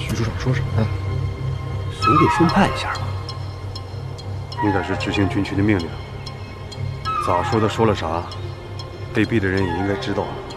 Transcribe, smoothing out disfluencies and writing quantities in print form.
徐处长说什么呢？ 总得宣判一下吧。 应该是执行军区的命令。咋说的说了啥，被毙的人也应该知道。